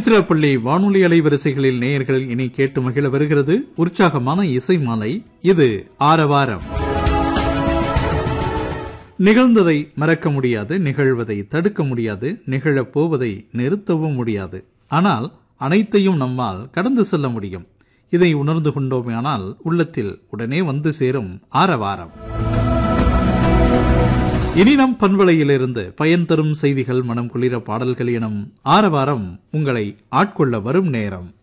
திருச்சிராப்பள்ளி வானொலி அலைவரிசைகளில் நேயர்கள் இனி கேட்டு மகிழ வருகிறது உற்சாகமான இசை மாலை. இது ஆரவாரம். நிகழ்ந்ததை மறக்க முடியாது, நிகழ்வதை தடுக்க முடியாது, நிகழப் போவதை நிறுத்தவும் முடியாது. ஆனால் அனைத்தையும் நம்மால் கடந்து செல்ல முடியும். இதை உணர்ந்து கொண்டோமானால் உள்ளத்தில் உடனே வந்து சேரும் ஆரவாரம். இனி நம் பண்பலையிலிருந்து பயன் தரும் செய்திகள், மனம் குளிர பாடல்கள் எனும் ஆரவாரம் உங்களை ஆட்கொள்ள வரும் நேரம்.